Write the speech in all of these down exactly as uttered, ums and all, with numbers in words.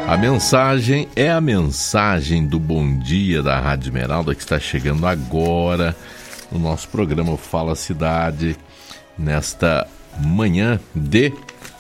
A mensagem é a mensagem do Bom Dia da Rádio Esmeralda, que está chegando agora no nosso programa Fala Cidade, nesta manhã de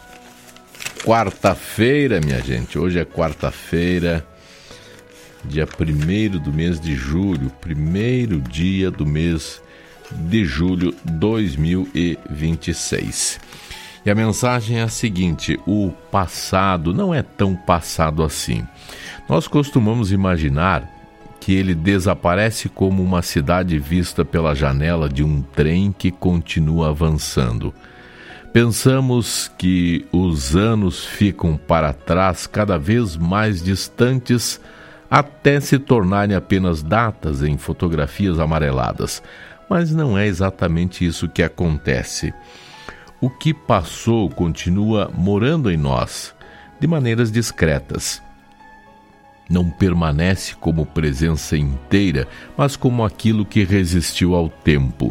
quarta-feira, minha gente. Hoje é quarta-feira, dia primeiro do mês de julho, primeiro dia do mês de julho de dois mil e vinte e seis. E a mensagem é a seguinte: o passado não é tão passado assim. Nós costumamos imaginar que ele desaparece como uma cidade vista pela janela de um trem que continua avançando. Pensamos que os anos ficam para trás cada vez mais distantes até se tornarem apenas datas em fotografias amareladas. Mas não é exatamente isso que acontece. O que passou continua morando em nós, de maneiras discretas. Não permanece como presença inteira, mas como aquilo que resistiu ao tempo.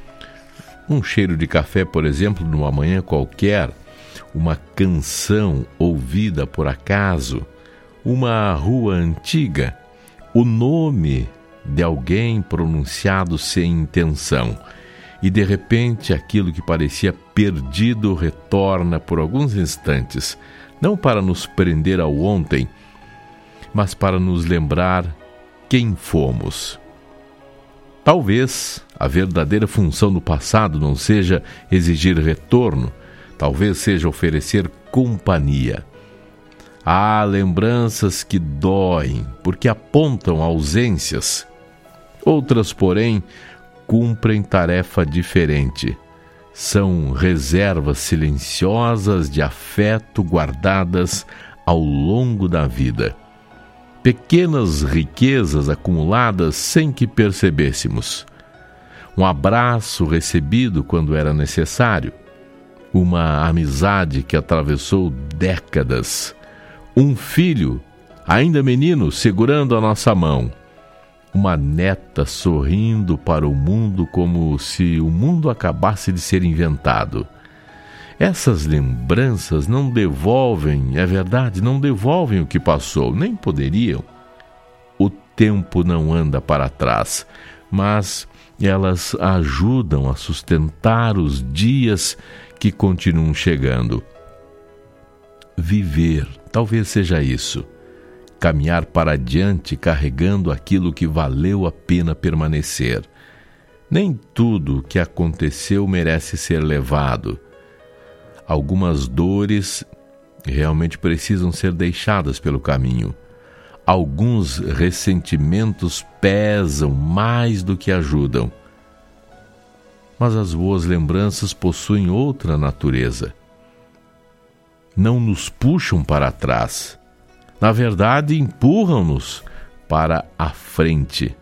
Um cheiro de café, por exemplo, numa manhã qualquer, uma canção ouvida por acaso, uma rua antiga, o nome de alguém pronunciado sem intenção. E de repente aquilo que parecia perdido retorna por alguns instantes, não para nos prender ao ontem, mas para nos lembrar quem fomos. Talvez a verdadeira função do passado não seja exigir retorno, talvez seja oferecer companhia. Há lembranças que doem, porque apontam ausências. Outras, porém, cumprem tarefa diferente. São reservas silenciosas de afeto guardadas ao longo da vida. Pequenas riquezas acumuladas sem que percebêssemos. Um abraço recebido quando era necessário. Uma amizade que atravessou décadas. Um filho, ainda menino, segurando a nossa mão. Uma neta sorrindo para o mundo como se o mundo acabasse de ser inventado. Essas lembranças não devolvem, é verdade, não devolvem o que passou, nem poderiam. O tempo não anda para trás, mas elas ajudam a sustentar os dias que continuam chegando. Viver, talvez seja isso. Caminhar para adiante carregando aquilo que valeu a pena permanecer. Nem tudo o que aconteceu merece ser levado. Algumas dores realmente precisam ser deixadas pelo caminho. Alguns ressentimentos pesam mais do que ajudam. Mas as boas lembranças possuem outra natureza. Não nos puxam para trás. Na verdade, empurram-nos para a frente.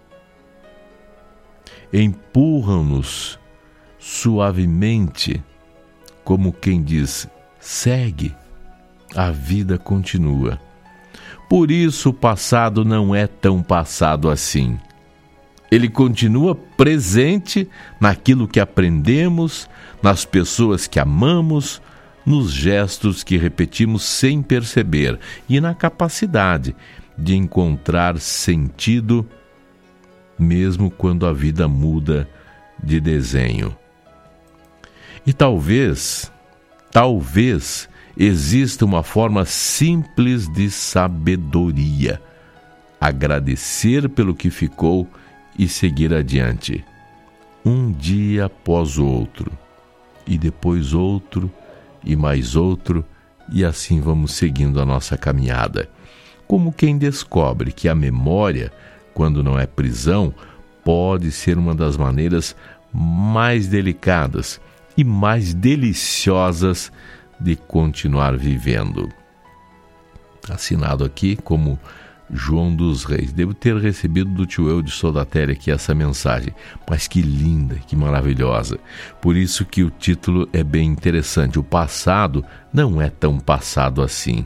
Empurram-nos suavemente, como quem diz, segue, a vida continua. Por isso o passado não é tão passado assim. Ele continua presente naquilo que aprendemos, nas pessoas que amamos, nos gestos que repetimos sem perceber e na capacidade de encontrar sentido, mesmo quando a vida muda de desenho. E talvez, talvez exista uma forma simples de sabedoria: agradecer pelo que ficou e seguir adiante, um dia após o outro, e depois outro, e mais outro, e assim vamos seguindo a nossa caminhada. Como quem descobre que a memória, quando não é prisão, pode ser uma das maneiras mais delicadas e mais deliciosas de continuar vivendo. Assinado aqui como João dos Reis. Devo ter recebido do tio Eu de Sodatéria aqui essa mensagem, mas que linda, que maravilhosa. Por isso que o título é bem interessante. O passado não é tão passado assim.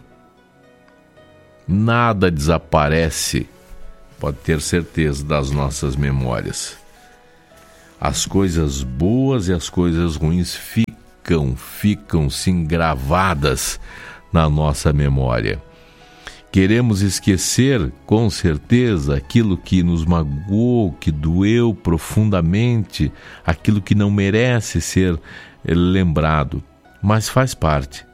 Nada desaparece, pode ter certeza, das nossas memórias. As coisas boas e as coisas ruins ficam, ficam sim gravadas na nossa memória. Queremos esquecer, com certeza, aquilo que nos magoou, que doeu profundamente, aquilo que não merece ser lembrado, mas faz parte.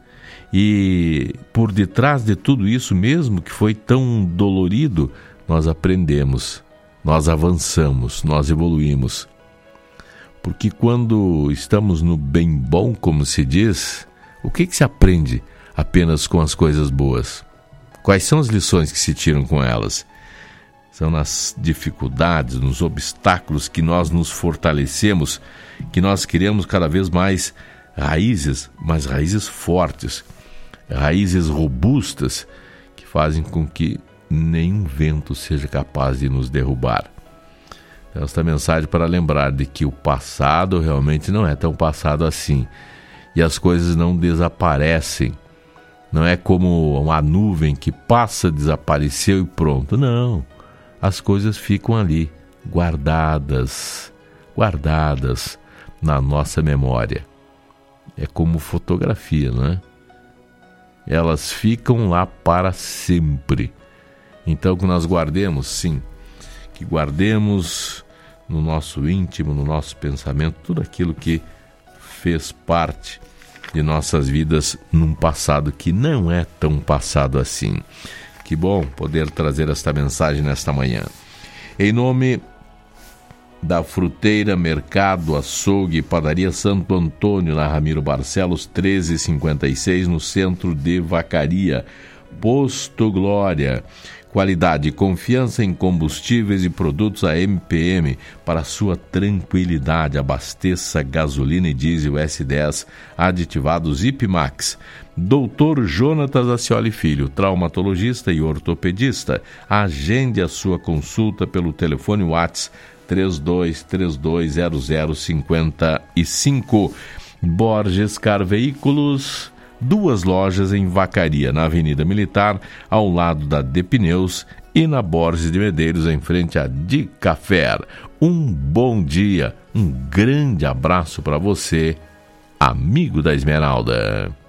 E por detrás de tudo isso, mesmo que foi tão dolorido, nós aprendemos, nós avançamos, nós evoluímos. Porque quando estamos no bem bom, como se diz, o que que se aprende apenas com as coisas boas? Quais são as lições que se tiram com elas? São nas dificuldades, nos obstáculos que nós nos fortalecemos, que nós criamos cada vez mais raízes, mas raízes fortes, raízes robustas, que fazem com que nenhum vento seja capaz de nos derrubar. Então, esta mensagem para lembrar de que o passado realmente não é tão passado assim, e as coisas não desaparecem. Não é como uma nuvem que passa, desapareceu e pronto. Não, as coisas ficam ali, guardadas, guardadas na nossa memória. É como fotografia, não é? Elas ficam lá para sempre. Então que nós guardemos, sim, que guardemos no nosso íntimo, no nosso pensamento, tudo aquilo que fez parte de nossas vidas num passado que não é tão passado assim. Que bom poder trazer esta mensagem nesta manhã. Em nome da Fruteira, Mercado, Açougue e Padaria Santo Antônio, na Ramiro Barcelos, treze e cinquenta e seis, no centro de Vacaria. Posto Glória. Qualidade e confiança em combustíveis e produtos A M P M. Para sua tranquilidade, abasteça gasolina e diesel S dez aditivados Ipmax. doutor Jonatas Acioli Filho, traumatologista e ortopedista. Agende a sua consulta pelo telefone WhatsApp três dois três dois zero zero cinco cinco. Borges Car Veículos. Duas lojas em Vacaria, na Avenida Militar, ao lado da De Pneus, e na Borges de Medeiros, em frente à De Café. Um bom dia, um grande abraço para você, amigo da Esmeralda.